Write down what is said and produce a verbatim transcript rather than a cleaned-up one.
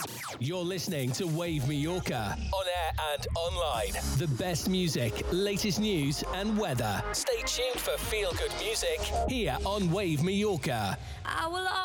You're listening to Wave Mallorca, on air and online. The best music, latest news and weather. Stay tuned for feel-good music here on Wave Mallorca. I will